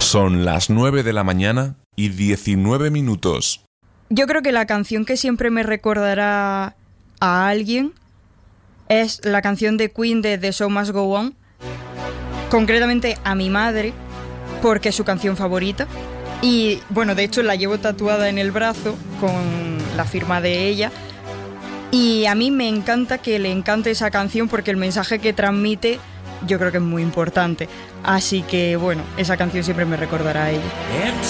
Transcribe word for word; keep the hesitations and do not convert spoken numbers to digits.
Son las nueve de la mañana y diecinueve minutos. Yo creo que la canción que siempre me recordará a alguien es la canción de Queen de The Show Must Go On, concretamente a mi madre, porque es su canción favorita. Y bueno, de hecho la llevo tatuada en el brazo con la firma de ella. Y a mí me encanta que le encante esa canción porque el mensaje que transmite yo creo que es muy importante. Así que bueno, esa canción siempre me recordará a ella.